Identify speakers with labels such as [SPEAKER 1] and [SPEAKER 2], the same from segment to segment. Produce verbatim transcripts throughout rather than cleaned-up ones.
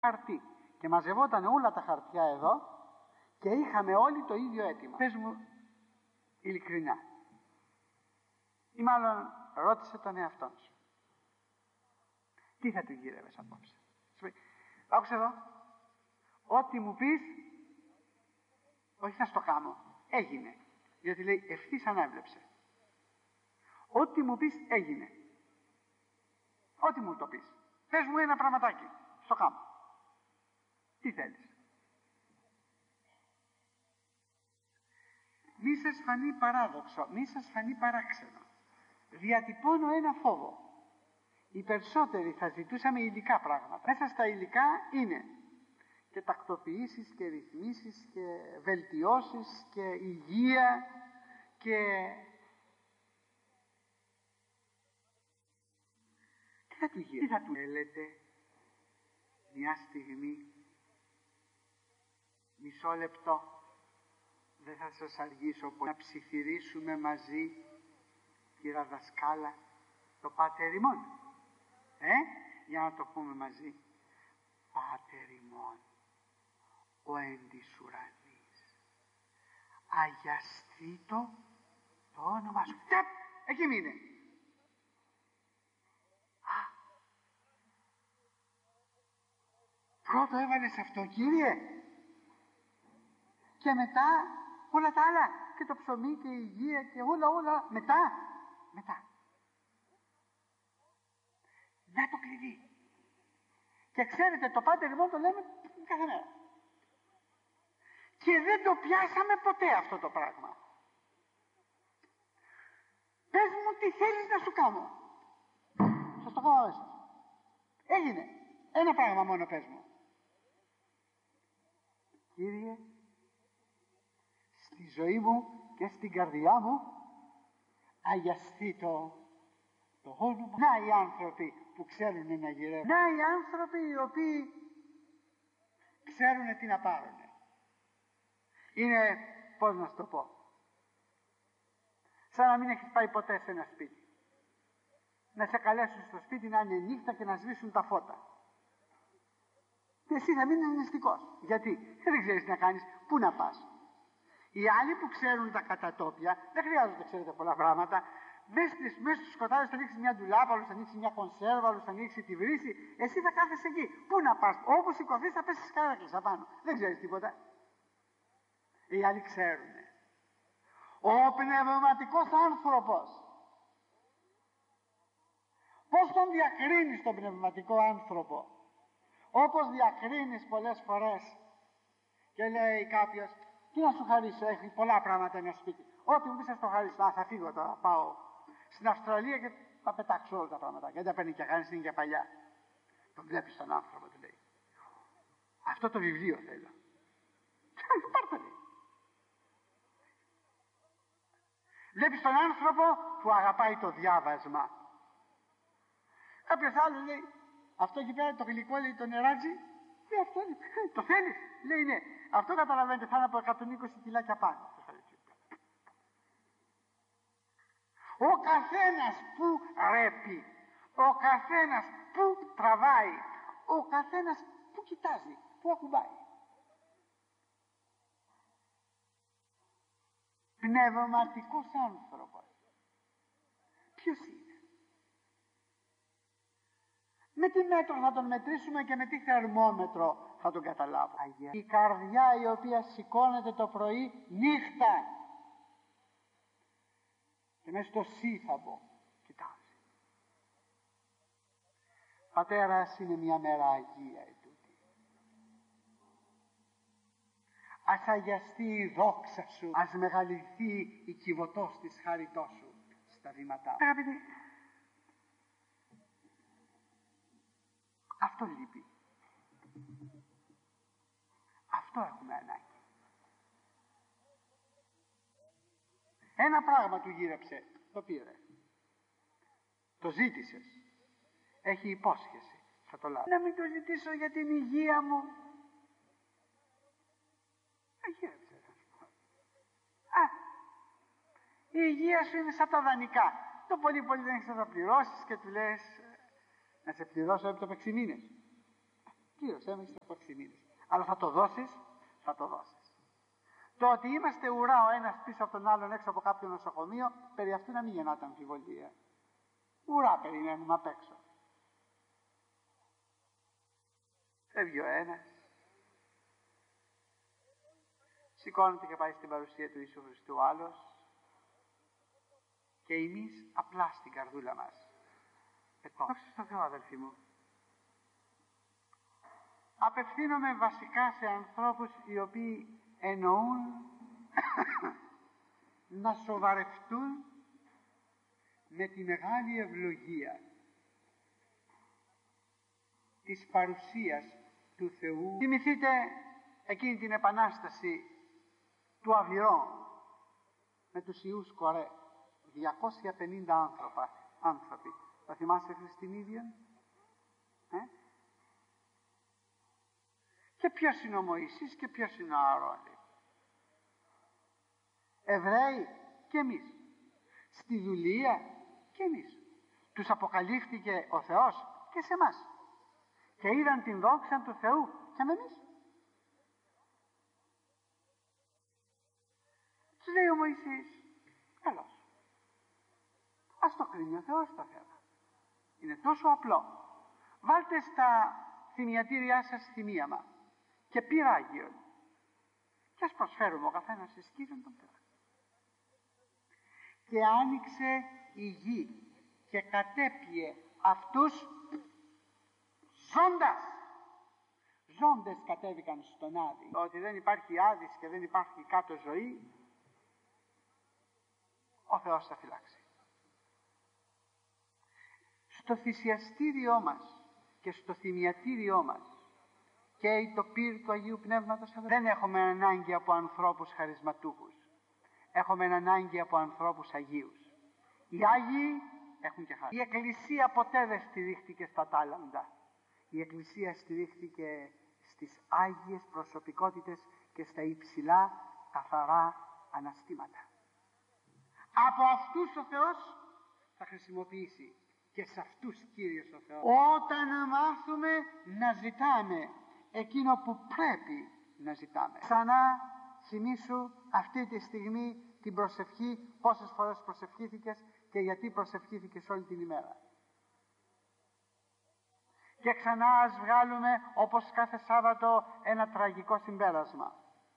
[SPEAKER 1] χαρτί. Και μαζευόταν όλα τα χαρτιά εδώ και είχαμε όλοι το ίδιο αίτημα. Πες μου ειλικρινά. Ή μάλλον ρώτησε τον εαυτόν σου. Τι θα του γύρευες απόψε? Άκουσε εδώ. Ό,τι μου πεις, όχι θα στο κάνω. Έγινε. Γιατί λέει ευθύς ανέβλεψε. Ό,τι μου πεις έγινε. Ό,τι μου το πεις. Πες μου ένα πραγματάκι. Στο κάνω. Τι θέλεις? Μη σας φανεί παράδοξο, μη σας φανεί παράξενο. Διατυπώνω ένα φόβο. Οι περισσότεροι θα ζητούσαμε υλικά πράγματα. Μέσα στα υλικά είναι και τακτοποιήσεις και ρυθμίσεις και βελτιώσεις και υγεία και... Τι θα του γίνει? Τι θα του θέλετε μια στιγμή, μισό λεπτό, δεν θα σας αργήσω πολύ, να ψιθυρίσουμε μαζί, κύρα δασκάλα, το Πάτερ ημών. Ε, για να το πούμε μαζί. Πάτερ ημών, ο εν της ουρανής, αγιαστήτω το όνομα σου. Τεπ, εκεί μείνε. Α, πρώτο έβαλες αυτό, Κύριε, και μετά όλα τα άλλα, και το ψωμί και η υγεία και όλα όλα μετά, μετά. Να το κλειδί. Και ξέρετε, το Πάτερ ημών το λέμε κάθε μέρα. Και δεν το πιάσαμε ποτέ αυτό το πράγμα. Πες μου τι θέλεις να σου κάνω. Σας το κάνω αμέσως. Έγινε. Ένα πράγμα μόνο πες μου. Κύριε, στη ζωή μου και στην καρδιά μου αγιαστεί το, το όνομα. Να οι άνθρωποι που ξέρουν να γυρεύουν. Να οι άνθρωποι οι οποίοι ξέρουν τι να πάρουν. Είναι, πώς να σου το πω, σαν να μην έχεις πάει ποτέ σε ένα σπίτι. Να σε καλέσουν στο σπίτι να είναι νύχτα και να σβήσουν τα φώτα. Και εσύ θα μείνεις νηστικός. Γιατί? Δεν ξέρεις τι να κάνεις. Πού να πας? Οι άλλοι που ξέρουν τα κατατόπια δεν χρειάζονται, ξέρετε, πολλά πράγματα. Μέσα στους σκοτάδες θα ανοίξει μια ντουλάπα, άλλος θα ανοίξει μια κονσέρβα, άλλος θα ανοίξει τη βρύση. Εσύ θα κάθεσαι εκεί. Πού να πας? Όπου σηκωθείς θα πέσεις καρέκλες απάνω. Δεν ξέρεις τίποτα. Οι άλλοι ξέρουνε. Ο πνευματικός άνθρωπος, πώς τον διακρίνεις τον πνευματικό άνθρωπο? Όπως διακρίνεις πολλές φορές και λέει κάποιος, τι να σου χαρίσω, έχει πολλά πράγματα ένα σπίτι. Ό,τι μου πεις θα στο χαρίσω. Α, θα φύγω τώρα, πάω στην Αυστραλία και θα πετάξω όλα τα πράγματα. Και δεν τα παίρνει και κανείς, είναι και παλιά. Τον βλέπεις τον άνθρωπο, του λέει. Αυτό το βιβλίο θέλω. Πάρ' το, λέει. Βλέπεις τον άνθρωπο που αγαπάει το διάβασμα. Κάποιος άλλος λέει, αυτό εκεί πέρα το γλυκό, λέει, το νεράτζι, λέει, αυτό λέει, το θέλεις? Λέει, ναι. Αυτό καταλαβαίνετε, θα είναι από εκατόν είκοσι κιλάκια πάνω. Ο καθένας που ρέπει, ο καθένας που τραβάει, ο καθένας που κοιτάζει, που ακουμπάει. Πνευματικός άνθρωπος. Ποιος είναι? Με τι μέτρο θα τον μετρήσουμε και με τι θερμόμετρο θα τον καταλάβω? Αγία. Η καρδιά η οποία σηκώνεται το πρωί νύχτα και μέσα στο σύφαμπο κοιτάζει. Πατέρας, είναι μια μέρα αγία ετούτη. Ας αγιαστεί η δόξα σου, ας μεγαλυνθεί η κυβωτός της χάριτός σου στα βήματά. Αγαπητοί, αυτό λείπει. Αυτό έχουμε ανάγκη. Ένα πράγμα του γύρεψε, το πήρε. Το ζήτησες. Έχει υπόσχεση. Θα το λάβει. Να μην το ζητήσω για την υγεία μου. Γύρεψε. Α, η υγεία σου είναι σαν τα δανεικά. Το πολύ πολύ δεν έχεις να τα πληρώσεις και του λες, να σε πληρώσω επί το έξι μήνες. Πλήρωσέ με, έχεις έξι μήνες. Αλλά θα το δώσεις, θα το δώσεις. Το ότι είμαστε ουρά ο ένας πίσω από τον άλλον έξω από κάποιο νοσοκομείο, περί αυτού να μην γεννάται αμφιβολία. Ουρά περιμένουμε απ' έξω. Φεύγει ο ένας, σηκώνεται και πάει στην παρουσία του Ιησού Χριστού ο άλλος, και εμείς απλά στην καρδούλα μας. Δόξα στον Θεό, αδελφοί μου. Απευθύνομαι βασικά σε ανθρώπους οι οποίοι εννοούν να σοβαρευτούν με τη μεγάλη ευλογία της παρουσίας του Θεού. Θυμηθείτε εκείνη την επανάσταση του Αβυρών με τους ιούς Κορέ. διακόσια πενήντα άνθρωπα, άνθρωποι. Θα θυμάσαι, Χριστινίδια? Ε? Και ποιος είναι ο Μωυσής και ποιος είναι ο Ααρών? Εβραίοι και εμείς. Στη δουλεία και εμείς. Τους αποκαλύφθηκε ο Θεός και σε εμάς. Και είδαν την δόξα του Θεού και με εμείς. Τους λέει ο Μωυσής, καλώς. Ας το κρίνει ο Θεός το θέμα. Είναι τόσο απλό. Βάλτε στα θυμιατήριά σας θυμίαμα και πυράγιον και ας προσφέρουμε ο καθένας εις Κύριον τον Θεό. Και άνοιξε η γη και κατέπιε αυτούς ζώντας. Ζώντες κατέβηκαν στον Άδη. Ότι δεν υπάρχει Άδης και δεν υπάρχει κάτω ζωή, ο Θεός θα φυλάξει. Στο θυσιαστήριό μας και στο θυμιατήριό μας και το πύρ του Αγίου Πνεύματος δεν έχουμε ανάγκη από ανθρώπους χαρισματούχους. Έχουμε ανάγκη από ανθρώπους Αγίους. Οι Άγιοι έχουν και χάρη. Η Εκκλησία ποτέ δεν στηρίχθηκε στα τάλαντα. Η Εκκλησία στηρίχθηκε στις Άγιες προσωπικότητες και στα υψηλά καθαρά αναστήματα. Από αυτούς ο Θεός θα χρησιμοποιήσει και σε αυτούς Κύριος ο Θεός. Όταν μάθουμε να ζητάμε εκείνο που πρέπει να ζητάμε. Ξανά θυμήσου αυτή τη στιγμή την προσευχή, πόσες φορές προσευχήθηκες και γιατί προσευχήθηκες όλη την ημέρα. Και ξανά ας βγάλουμε όπως κάθε Σάββατο ένα τραγικό συμπέρασμα.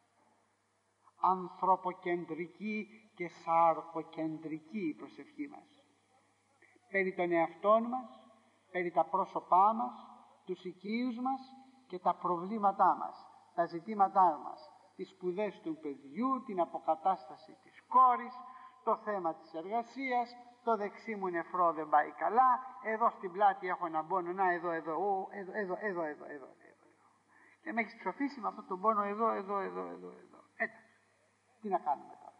[SPEAKER 1] Ανθρωποκεντρική και σαρκοκεντρική η προσευχή μας. Περί των εαυτών μας, περί τα πρόσωπά μας, τους οικείους μας και τα προβλήματά μας, τα ζητήματά μας, τις σπουδές του παιδιού, την αποκατάσταση της κόρης, το θέμα της εργασίας, το δεξί μου νεφρό δεν πάει καλά, εδώ στην πλάτη έχω ένα πόνο, να εδώ, εδώ, ο, εδώ, εδώ, εδώ, εδώ, εδώ, εδώ. Και με έχεις ψοφήσει με αυτό τον πόνο εδώ, εδώ, εδώ, εδώ, εδώ. Έτσι, τι να κάνουμε τώρα.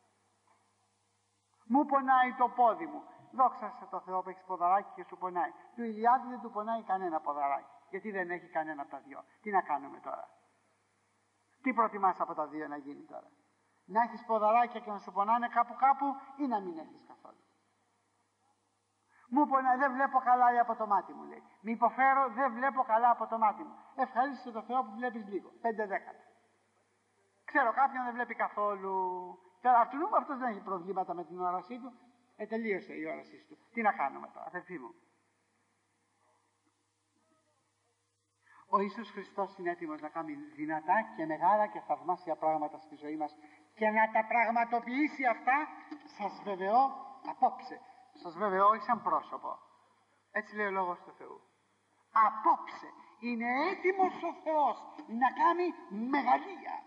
[SPEAKER 1] Μου πονάει το πόδι μου. Δόξα σε το Θεό που έχεις ποδαράκι και σου πονάει. Του Ηλιάδη δεν του πονάει κανένα ποδαράκι. Γιατί δεν έχει κανένα από τα δυο. Τι να κάνουμε τώρα. Τι προτιμάς από τα δύο να γίνει τώρα. Να έχεις ποδαράκια και να σου πονάνε κάπου κάπου ή να μην έχεις καθόλου. Μου πονάει, δεν βλέπω καλά από το μάτι μου, λέει. Μη υποφέρω, δεν βλέπω καλά από το μάτι μου. Ευχαρίστησε το Θεό που βλέπεις λίγο. Πέντε δέκατα. Ξέρω κάποιον δεν βλέπει καθόλου. Τώρα αυτού αυτός δεν έχει προβλήματα με την όρασή του. Ε, τελείωσε η όρασή του. Τι να κάνουμε τώρα, αδελφοί μου. Ο Ιησούς Χριστός είναι έτοιμος να κάνει δυνατά και μεγάλα και θαυμάσια πράγματα στη ζωή μας και να τα πραγματοποιήσει αυτά, σας βεβαιώ απόψε. Σας βεβαιώ όχι σαν πρόσωπο. Έτσι λέει ο Λόγος του Θεού. Απόψε είναι έτοιμος ο Θεός να κάνει μεγαλεία.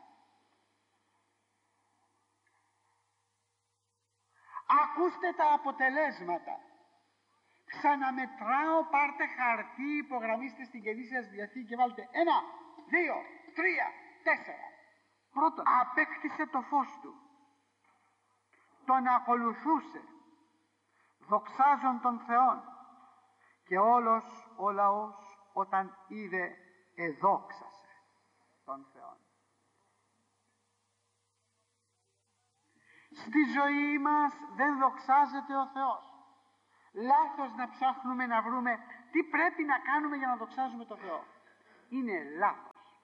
[SPEAKER 1] Ακούστε τα αποτελέσματα. Ξαναμετράω, πάρτε χαρτί, υπογραμμίστε στην καινή σας Διαθήκη και βάλτε ένα, δύο, τρία, τέσσερα. Πρώτον, απέκτησε το φως του. Τον ακολουθούσε, δοξάζον τον Θεόν. Και όλος ο λαός όταν είδε εδόξασε τον Θεόν. Στη ζωή μας δεν δοξάζεται ο Θεός. Λάθος να ψάχνουμε να βρούμε τι πρέπει να κάνουμε για να δοξάζουμε τον Θεό. Είναι λάθος.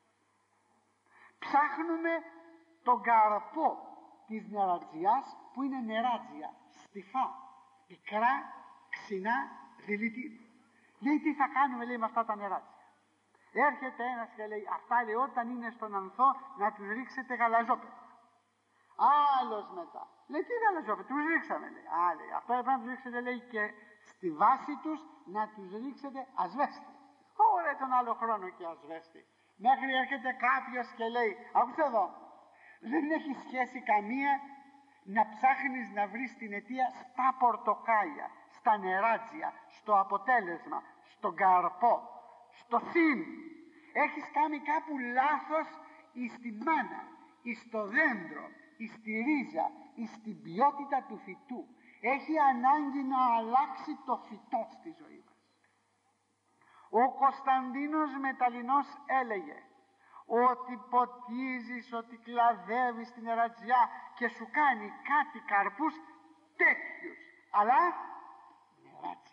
[SPEAKER 1] Ψάχνουμε τον καρπό της νερατζιάς που είναι νεράτζια, στιφά, πικρά, ξινά, δηλητήρια. Λέει τι θα κάνουμε, λέει, με αυτά τα νεράτζια. Έρχεται ένας και λέει, αυτά, λέει, όταν είναι στον ανθό να τους ρίξετε γαλαζόπεδα. Άλλος μετά λέει, τι γαλαζόπεδα, τους ρίξαμε, λέει. Α, λέει, αυτό έπρεπε να τους ρίξετε, λέει, και στη βάση τους να τους ρίξετε ασβέστη. Ωραία, τον άλλο χρόνο και ασβέστη. Μέχρι έρχεται κάποιος και λέει, άκουσε εδώ, δεν έχει σχέση καμία να ψάχνεις να βρεις την αιτία στα πορτοκάλια, στα νεράτζια, στο αποτέλεσμα, στον καρπό, στο συν. Έχεις κάνει κάπου λάθος εις τη μάνα, εις το δέντρο, εις τη ρίζα, εις την ποιότητα του φυτού. Έχει ανάγκη να αλλάξει το φυτό στη ζωή μας. Ο Κωνσταντίνος Μεταλλινός έλεγε ότι ποτίζεις, ότι κλαδεύεις την νερατζιά και σου κάνει κάτι καρπούς τέτοιους, αλλά νερατζιά.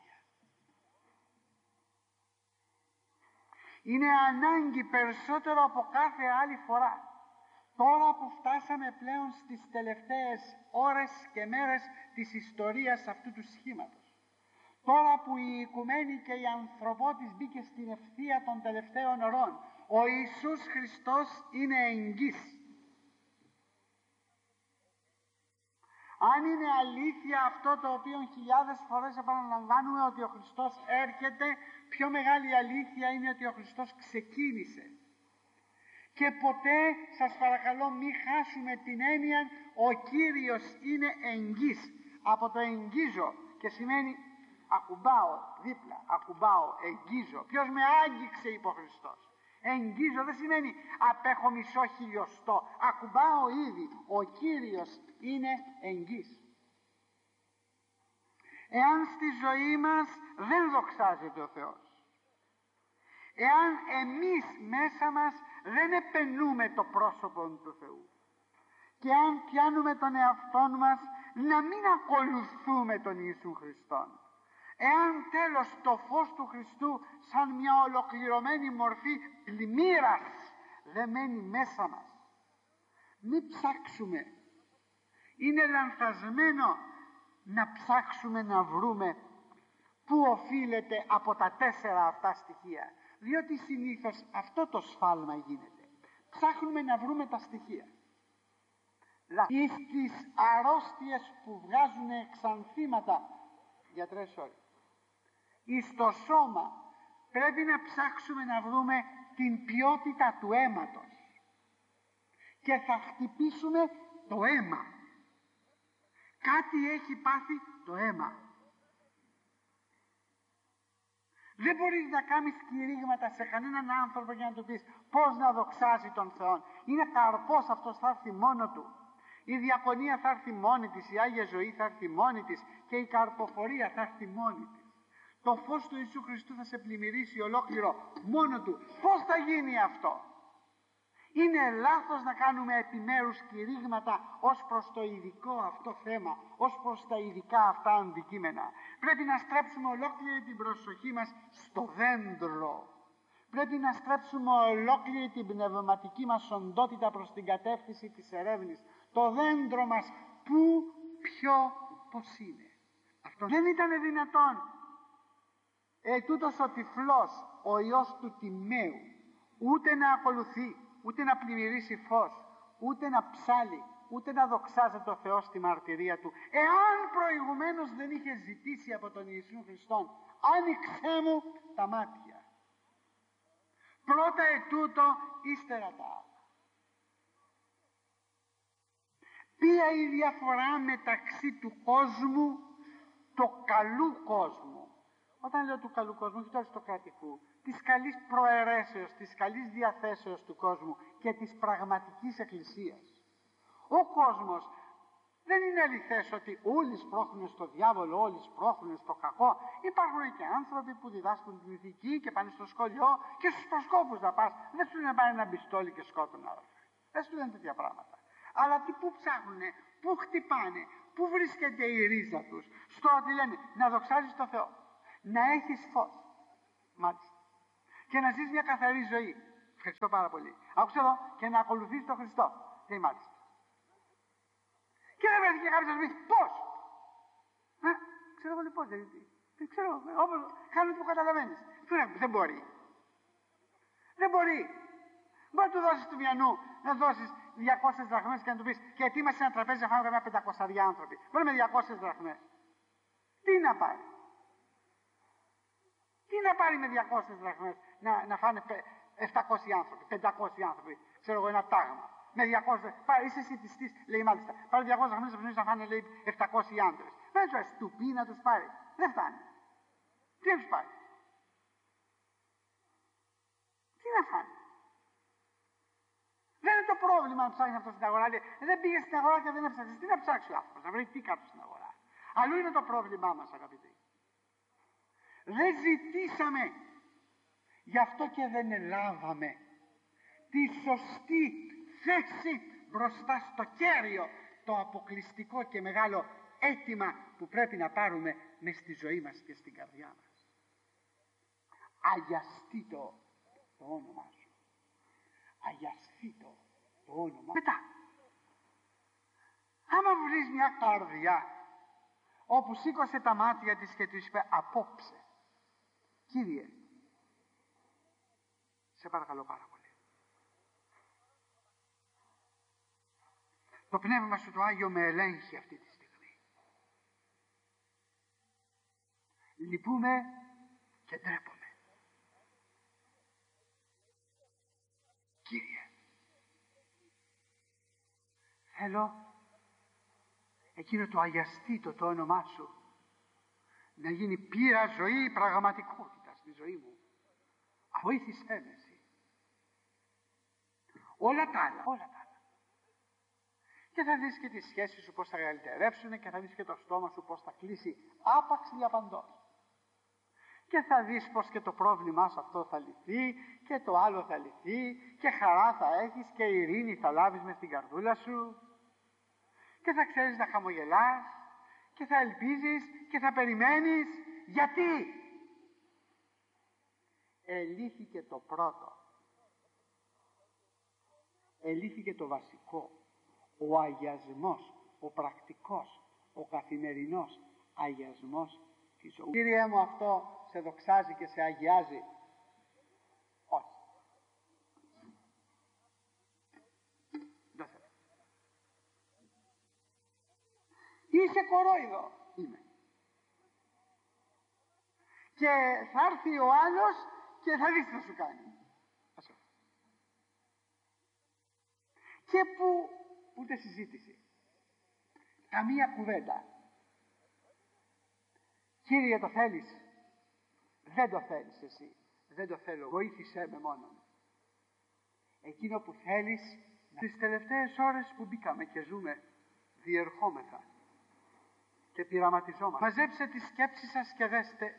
[SPEAKER 1] Είναι ανάγκη περισσότερο από κάθε άλλη φορά. Τώρα που φτάσαμε πλέον στις τελευταίες ώρες και μέρες της ιστορίας αυτού του σχήματος, τώρα που η οικουμένη και η ανθρωπότης μπήκε στην ευθεία των τελευταίων ωρών, ο Ιησούς Χριστός είναι εγγύς. Αν είναι αλήθεια αυτό το οποίο χιλιάδες φορές επαναλαμβάνουμε, ότι ο Χριστός έρχεται, πιο μεγάλη αλήθεια είναι ότι ο Χριστός ξεκίνησε. Και ποτέ, σας παρακαλώ, μη χάσουμε την έννοια ο Κύριος είναι εγγύς. Από το εγγύζω, και σημαίνει ακουμπάω δίπλα, ακουμπάω, εγγύζω. Ποιος με άγγιξε, είπε ο Χριστός. Εγγύζω δεν σημαίνει απέχω μισό χιλιοστό, ακουμπάω ήδη. Ο Κύριος είναι εγγύς. Εάν στη ζωή μας δεν δοξάζεται ο Θεός, εάν εμείς μέσα μας δεν επενούμε το πρόσωπο του Θεού, και αν πιάνουμε τον εαυτό μας να μην ακολουθούμε τον Ιησού Χριστόν, εάν τέλος το φως του Χριστού σαν μια ολοκληρωμένη μορφή πλημμύρας δεν μένει μέσα μας, μην ψάξουμε. Είναι λανθασμένο να ψάξουμε να βρούμε πού οφείλεται από τα τέσσερα αυτά στοιχεία, διότι συνήθως αυτό το σφάλμα γίνεται. Ψάχνουμε να βρούμε τα στοιχεία. Εις τις αρρώστιες που βγάζουν εξανθήματα, γιατρές όλοι, εις το σώμα πρέπει να ψάξουμε να βρούμε την ποιότητα του αίματος και θα χτυπήσουμε το αίμα. Κάτι έχει πάθει το αίμα. Δεν μπορείς να κάνεις κηρύγματα σε κανέναν άνθρωπο για να του πεις πώς να δοξάζει τον Θεό. Είναι καρπός αυτός, θα έρθει μόνο του. Η διακονία θα έρθει μόνη της, η Άγια Ζωή θα έρθει μόνη της και η καρποφορία θα έρθει μόνη της. Το φως του Ιησού Χριστού θα σε πλημμυρίσει ολόκληρο μόνο του. Πώς θα γίνει αυτό? Είναι λάθος να κάνουμε επιμέρους κηρύγματα ως προς το ειδικό αυτό θέμα, ως προς τα ειδικά αυτά αντικείμενα. Πρέπει να στρέψουμε ολόκληρη την προσοχή μας στο δέντρο. Πρέπει να στρέψουμε ολόκληρη την πνευματική μας οντότητα προς την κατεύθυνση της ερεύνης. Το δέντρο μας πού, ποιο, πώς είναι. Αυτό δεν ήταν δυνατόν. Ε, τούτος ο τυφλός, ο Υιός του Τιμαίου, ούτε να ακολουθεί, ούτε να πλημμυρίσει φως, ούτε να ψάλει, ούτε να δοξάζεται ο Θεός στη μαρτυρία του, εάν προηγουμένως δεν είχε ζητήσει από τον Ιησού Χριστόν, άνοιξέ μου τα μάτια. Πρώτα ετούτο, ύστερα τα άλλα. Ποια η διαφορά μεταξύ του κόσμου, το καλού κόσμου, όταν λέω του καλού κόσμου, όχι του αριστοκρατικού, της καλής προαιρέσεως, της καλής διαθέσεως του κόσμου και της πραγματικής εκκλησίας. Ο κόσμος δεν είναι αληθές ότι όλοι σπρώχνουν στο διάβολο, όλοι σπρώχνουν στο κακό. Υπάρχουν και άνθρωποι που διδάσκουν την ηθική και πάνε στο σχολείο και στους προσκόπους να πας. Δεν σου λένε πάνε ένα μπιστόλι και σκότουν άλλο. Δεν σου λένε τέτοια πράγματα. Αλλά τι, πού ψάχνουνε, πού χτυπάνε, πού βρίσκεται η ρίζα τους? Στο ότι λένε να δοξάζεις το Θεό, να έχεις φως. Μάλιστα. και να ζεις μια καθαρή ζωή. Ευχαριστώ πάρα πολύ. Άκουσε εδώ, και να ακολουθείς τον Χριστό. Λέει μάλιστα. Και δεν βρέθηκε κάποιος να σου πει πώς. Ε, ξέρω εγώ πώς, δηλαδή. Δεν ξέρω, όπως κάνω τι που καταλαβαίνεις. Δεν μπορεί. Δεν μπορεί. Μπορεί να του δώσεις του μιανού, να δώσεις διακόσιες δραχμές και να του πεις και ετοίμασε ένα τραπέζι να φάμε καμιά πεντακόσια άνθρωποι. Μπορεί με διακόσιες δραχμές. Τι να πάρει. Τι να πάρει με διακόσιες δραχμές να, να φάνε επτακόσιοι άνθρωποι, πεντακόσιοι άνθρωποι, ξέρω εγώ, ένα τάγμα. Με διακόσιες, πάρε, είσαι συντιστής, λέει μάλιστα. Πάρε διακόσιες δραχμές να φάνε, λέει, επτακόσιοι άνθρωποι. Δεν του αστουπεί να τους πάρει. Δεν φτάνει. Τι να τους πάρει. Τι να φάνε. Δεν είναι το πρόβλημα να ψάχνει αυτό στην αγορά. Λέει, δεν πήγε στην αγορά και δεν έψαξε. Τι να ψάξει ο άνθρωπος, να βρει τι κάτω στην αγορά. Αλλού είναι το πρόβλημά μας, αγαπητοί. Δεν ζητήσαμε. Γι' αυτό και δεν ελάβαμε τη σωστή θέση μπροστά στο κέριο, το αποκλειστικό και μεγάλο αίτημα που πρέπει να πάρουμε μες στη ζωή μας και στην καρδιά μας. Αγιαστεί το, το όνομά σου. Αγιαστεί το, το όνομα. Μετά, άμα βρεις μια καρδιά όπου σήκωσε τα μάτια της και του είπε απόψε, Κύριε, σε παρακαλώ πάρα πολύ, το Πνεύμα σου το Άγιο με ελέγχει αυτή τη στιγμή. Λυπούμε και ντρέπομαι. Κύριε, θέλω εκείνο το αγιαστήτο το όνομά σου να γίνει πείρα ζωή, πραγματικότητα στη ζωή μου. Βοήθησέ με εσύ. Όλα τα άλλα, όλα τα άλλα. Και θα δεις και τις σχέσεις σου πώς θα καλυτερεύσουν και θα δεις και το στόμα σου πώς θα κλείσει άπαξ διαπαντός. Και θα δεις πως και το πρόβλημά σου αυτό θα λυθεί και το άλλο θα λυθεί και χαρά θα έχεις και ειρήνη θα λάβεις μες στην καρδούλα σου και θα ξέρεις να χαμογελάς και θα ελπίζεις και θα περιμένεις. Γιατί? Ελύθηκε το πρώτο. Ελύθηκε το βασικό. Ο αγιασμός, ο πρακτικός, ο καθημερινός αγιασμός της ζωής. Κύριε μου, αυτό σε δοξάζει και σε αγιάζει? Όχι. Δεν θέλω. Είσαι κορόιδο. Είμαι. Και θα έρθει ο άλλος και θα δεις τι θα σου κάνει. Και που ούτε συζήτηση. Καμία κουβέντα. Κύριε, το θέλεις? Δεν το θέλεις εσύ. Δεν το θέλω. Βοήθησέ με μόνο. Εκείνο που θέλεις, τις τελευταίες ώρες που μπήκαμε και ζούμε, διερχόμεθα και πειραματιζόμαστε. Μαζέψτε τις σκέψεις σας και δέστε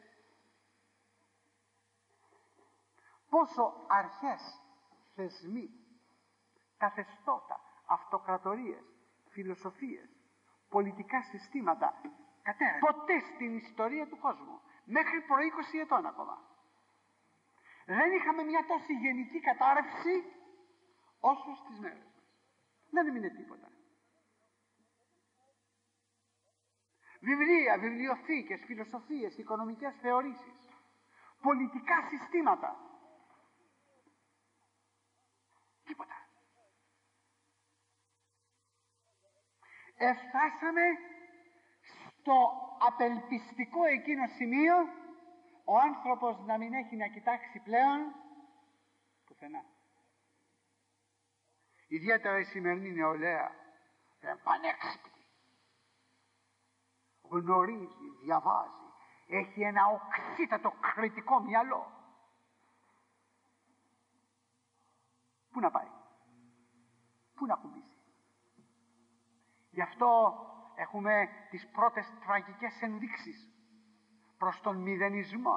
[SPEAKER 1] πόσο αρχές, θεσμοί, καθεστώτα, αυτοκρατορίες, φιλοσοφίες, πολιτικά συστήματα κατέραν ποτέ στην ιστορία του κόσμου, μέχρι προ είκοσι ετών ακόμα, δεν είχαμε μια τόσο γενική κατάρρευση όσο στις μέρες μας. Δεν έμεινε τίποτα. Βιβλία, βιβλιοθήκες, φιλοσοφίες, οικονομικές θεωρήσεις, πολιτικά συστήματα. Τίποτα. Εφτάσαμε στο απελπιστικό εκείνο σημείο ο άνθρωπος να μην έχει να κοιτάξει πλέον πουθενά. Ιδιαίτερα η σημερινή νεολαία, πανέξυπνη, γνωρίζει, διαβάζει, έχει ένα οξύτατο κριτικό μυαλό. Πού να πάει? Πού να κουμπίσει? Γι' αυτό έχουμε τις πρώτες τραγικές ενδείξεις προς τον μηδενισμό.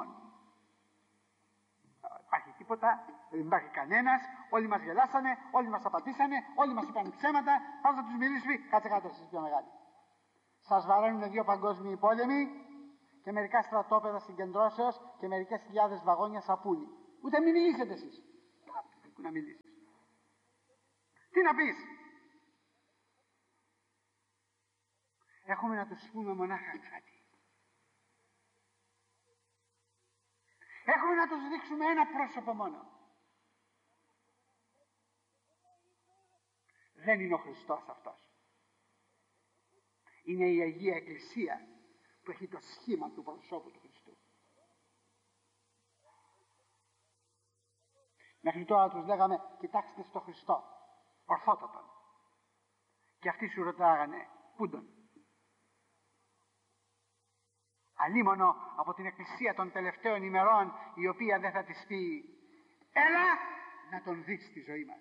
[SPEAKER 1] Δεν υπάρχει τίποτα, δεν υπάρχει κανένας, όλοι μας γελάσανε, όλοι μας απαντήσανε, όλοι μας είπαν ψέματα, πώς να τους μιλήσουμε? Κάτσε κάτω εσείς πιο μεγάλοι. Σας βαραίνουν δύο παγκόσμιοι πόλεμοι και μερικά στρατόπεδα συγκεντρώσεως και μερικές χιλιάδες βαγόνια σαπούνι. Ούτε μην μιλήσετε εσείς. Πού να μιλήσεις. Τι να πεις. Έχουμε να τους πούμε μονάχα κάτι. Έχουμε να τους δείξουμε ένα πρόσωπο μόνο. Δεν είναι ο Χριστός αυτός. Είναι η Αγία Εκκλησία που έχει το σχήμα του προσώπου του Χριστού. Μέχρι τώρα τους λέγαμε κοιτάξτε στο Χριστό, ορθότατον. Και αυτοί σου ρωτάγανε πούντον. Αλίμονο από την Εκκλησία των τελευταίων ημερών, η οποία δεν θα της πει έλα να τον δεις στη ζωή μας.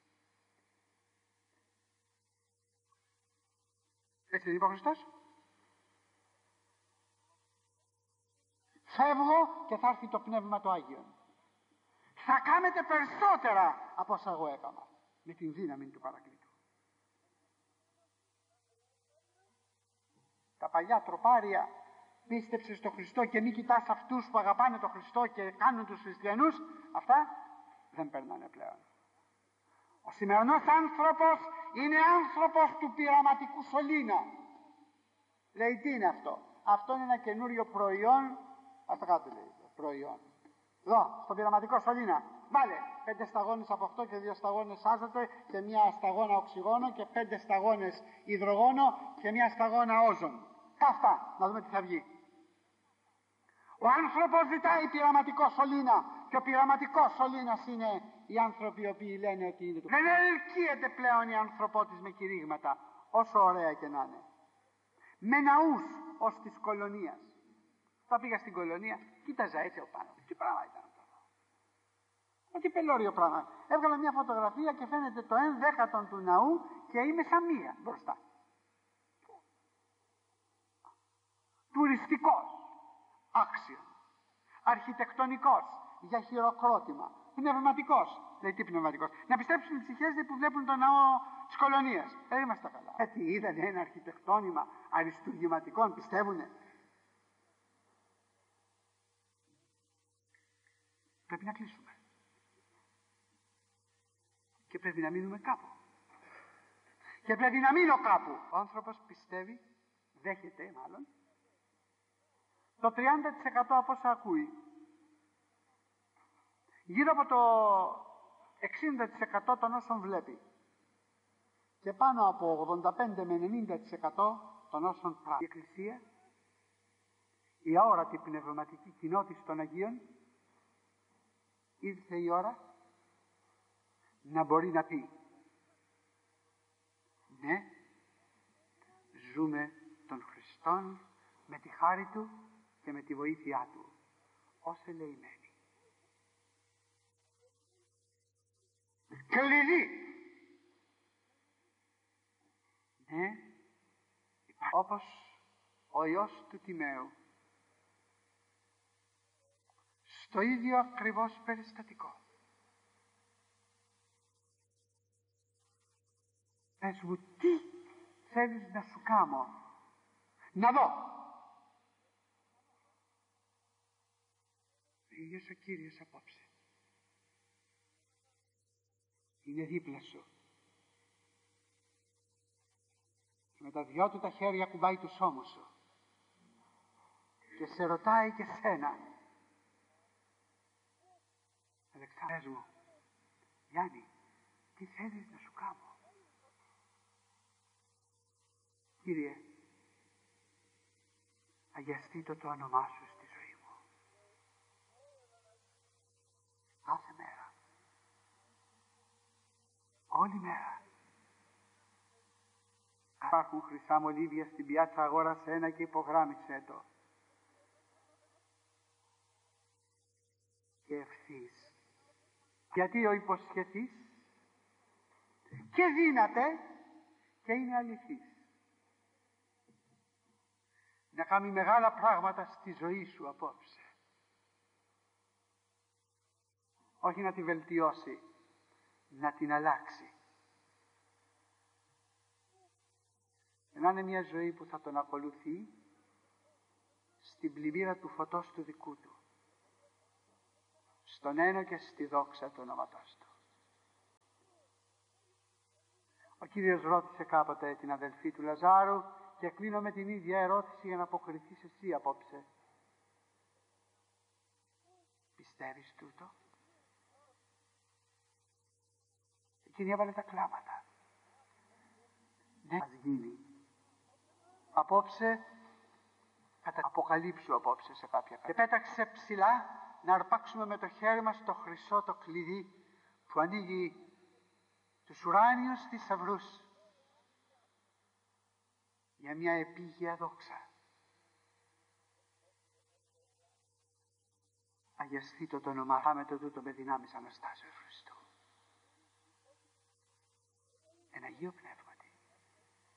[SPEAKER 1] Έτσι δεν είπε ο Χριστός. Φεύγω και θα έρθει το Πνεύμα το Άγιο. Θα κάνετε περισσότερα από όσα εγώ έκανα. Με την δύναμη του Παρακλήτου. Τα παλιά τροπάρια, πίστεψε στο Χριστό και μη κοιτάς αυτούς που αγαπάνε τον Χριστό και κάνουν τους χριστιανούς, αυτά δεν περνάνε πλέον. Ο σημερινός άνθρωπος είναι άνθρωπος του πειραματικού σωλήνα. Λέει τι είναι αυτό. Αυτό είναι ένα καινούριο προϊόν. Ας το κάτω λέει. Προϊόν. Εδώ, στο πειραματικό σωλήνα. Βάλε πέντε σταγόνες από αυτό και δύο σταγόνες άζωτο και μια σταγόνα οξυγόνο και πέντε σταγόνες υδρογόνο και μια σταγόνα όζον. Αυτά, να δούμε τι θα βγει. Ο άνθρωπος ζητάει πειραματικό σωλήνα και ο πειραματικός σωλήνας είναι οι άνθρωποι οι οποίοι λένε ότι είναι του. Δεν ελκύεται πλέον η ανθρωπότης με κηρύγματα, όσο ωραία και να είναι. Με ναούς ως της κολονίας. Θα πήγα στην κολονία, κοίταζα έτσι από πάνω. Τι πράγμα ήταν αυτό. Τι πελώριο πράγμα. Έβγαλα μια φωτογραφία και φαίνεται το ένα δέκατον του ναού και είμαι σαν μία μπροστά. Τουριστικός, άξιο, αρχιτεκτονικός, για χειροκρότημα, πνευματικός. Λέει τι πνευματικός. Να πιστέψουν οι ψυχές που βλέπουν τον ναό της κολονίας. Ε, είμαστε καλά. Ε, τι είδανε ένα αρχιτεκτόνημα αριστουργηματικών, πιστεύουνε. Πρέπει να κλείσουμε. Και πρέπει να μείνουμε κάπου. Και πρέπει να μείνω κάπου. Ο άνθρωπος πιστεύει, δέχεται μάλλον, το τριάντα τοις εκατό από όσα ακούει. Γύρω από το εξήντα τοις εκατό των όσων βλέπει. Και πάνω από ογδόντα πέντε με ενενήντα τοις εκατό των όσων πράττει. Η Εκκλησία, η αόρατη πνευματική κοινότητα των Αγίων, ήρθε η ώρα να μπορεί να πει ναι, ζούμε τον Χριστόν με τη χάρη Του και με τη βοήθειά Του ως ελεημένοι. Κλειδί. Ναι, όπως ο Υιός του Τιμαίου στο ίδιο ακριβώς περιστατικό. Πες μου τι θέλεις να σου κάνω. Να δω. Ίδιος ο Κύριος απόψε. Είναι δίπλα σου. Και με τα δυο του τα χέρια κουμπάει τους ώμους σου. Και σε ρωτάει και σένα. Αλεξάνδρε μου, Γιάννη, τι θέλεις να σου κάνω. Κύριε, αγιαστήτω το όνομά σου στη ζωή μου. Κάθε μέρα. Όλη μέρα. Υπάρχουν χρυσά μολύβια στην πιάτσα, αγόρασε ένα και υπογράμμισε το. Και ευθύς. Γιατί ο υποσχεθής και δύναται και είναι αληθής. Να κάνει μεγάλα πράγματα στη ζωή σου απόψε. Όχι να τη βελτιώσει, να την αλλάξει. Να είναι μια ζωή που θα τον ακολουθεί στην πλημμύρα του φωτός του δικού του. στον ένο και στη δόξα του ονόματός του. Ο Κύριος ρώτησε κάποτε την αδελφή του Λαζάρου και κλείνω με την ίδια ερώτηση για να αποκριθείς εσύ απόψε. Πιστεύεις τούτο? Εκείνη έβαλε τα κλάματα. Ναι, ας γίνει. Απόψε, θα τα αποκαλύψω απόψε σε κάποια κάτι. Και πέταξε ψηλά να αρπάξουμε με το χέρι μας το χρυσό το κλειδί που ανοίγει τους ουράνιους θησαυρούς για μια επίγεια δόξα. Αγιαστήτω το όνομα με το τούτο με δυνάμεις Αναστάσεως Χριστού. Εν Αγίο Πνεύμα.